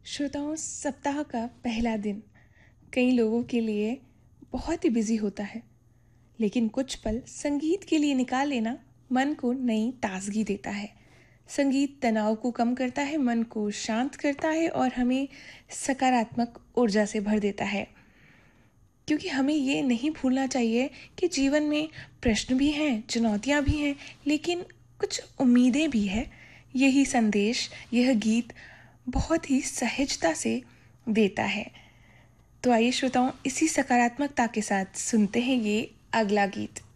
श्रोताओं, सप्ताह का पहला दिन कई लोगों के लिए बहुत ही बिजी होता है, लेकिन कुछ पल संगीत के लिए निकाल लेना मन को नई ताजगी देता है। संगीत तनाव को कम करता है, मन को शांत करता है और हमें सकारात्मक ऊर्जा से भर देता है। क्योंकि हमें ये नहीं भूलना चाहिए कि जीवन में प्रश्न भी हैं, चुनौतियाँ भी हैं, लेकिन कुछ उम्मीदें भी हैं। यही संदेश यह गीत बहुत ही सहजता से देता है। तो आइए श्रोताओं, इसी सकारात्मकता के साथ सुनते हैं ये अगला गीत।